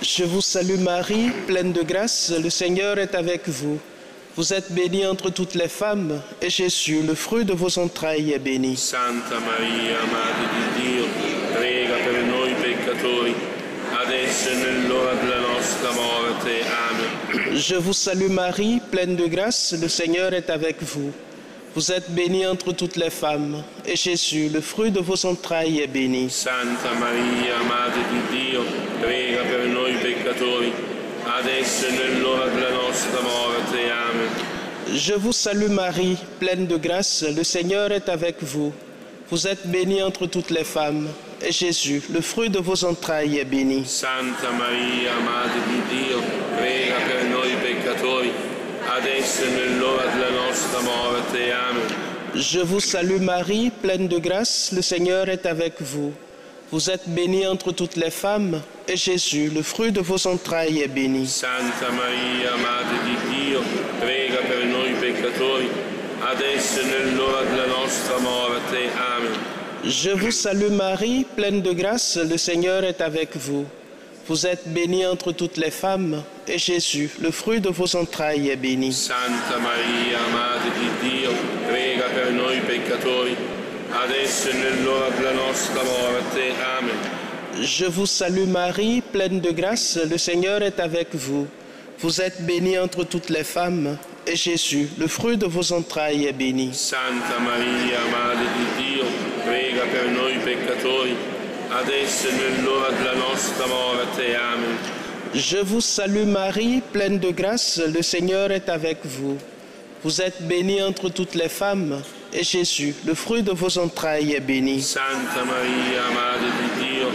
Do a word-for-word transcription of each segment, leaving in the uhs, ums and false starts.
Je vous salue Marie, pleine de grâce, le Seigneur est avec vous. Vous êtes bénie entre toutes les femmes, et Jésus, le fruit de vos entrailles, est béni. Santa Maria, Madre di Dio, prega per noi peccatori, adesso e nell'ora della nostra morte. Amen. Je vous salue Marie, pleine de grâce, le Seigneur est avec vous. Vous êtes bénie entre toutes les femmes, et Jésus, le fruit de vos entrailles, est béni. Santa Maria, Madre di Dio, prega per noi peccatori, adesso e nell'ora della nostra morte. Amen. Je vous salue Marie, pleine de grâce, le Seigneur est avec vous. Vous êtes bénie entre toutes les femmes, et Jésus, le fruit de vos entrailles, est béni. Santa Maria, Madre di Dio, prega per noi peccatori, adesso e nell'ora della nostra morte. Amen. Je vous salue Marie, pleine de grâce, le Seigneur est avec vous. Vous êtes bénie entre toutes les femmes, et Jésus, le fruit de vos entrailles, est béni. Santa Maria, Madre di Dio, prega per noi peccatori, adesso e nell'ora della nostra morte. Amen. Je vous salue Marie, pleine de grâce, le Seigneur est avec vous. Vous êtes bénie entre toutes les femmes, et Jésus, le fruit de vos entrailles, est béni. Santa Maria, Madre di Dio, prega per noi peccatori, adesso e nell'ora della nostra morte. Amen. Je vous salue Marie, pleine de grâce, le Seigneur est avec vous. Vous êtes bénie entre toutes les femmes, et Jésus, le fruit de vos entrailles, est béni. Santa Maria, Madre di Dio, prega per noi peccatori, adesso e nell'ora della nostra morte. Amen. Je vous salue Marie, pleine de grâce, le Seigneur est avec vous. Vous êtes bénie entre toutes les femmes, et Jésus, le fruit de vos entrailles, est béni. Santa Maria, Madre di Dio,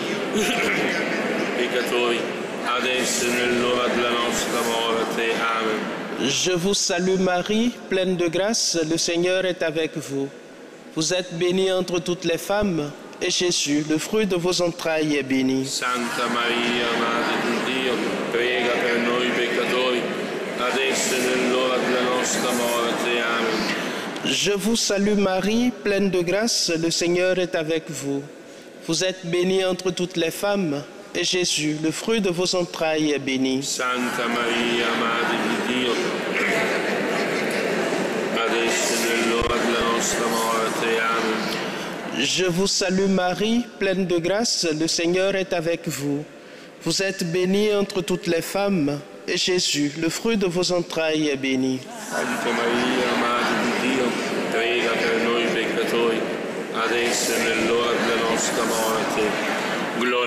peccatori, adesso e nell'ora della nostra morte. Amen. Je vous salue Marie, pleine de grâce, le Seigneur est avec vous. Vous êtes bénie entre toutes les femmes, et Jésus, le fruit de vos entrailles, est béni. Santa Maria, Madre di Dio, prega per noi peccatori, adesso e nell'ora della nostra morte. Amen. Je vous salue Marie, pleine de grâce, le Seigneur est avec vous. Vous êtes bénie entre toutes les femmes, et Jésus, le fruit de vos entrailles, est béni. Santa Maria, Madre di Dio, adesso e nell'ora della nostra morte. Amen. Je vous salue Marie, pleine de grâce, le Seigneur est avec vous. Vous êtes bénie entre toutes les femmes, et Jésus, le fruit de vos entrailles, est béni. Santa Maria, Madre di Dio, prega per noi peccatori, adesso e nell'ora della nostra morte. Gloria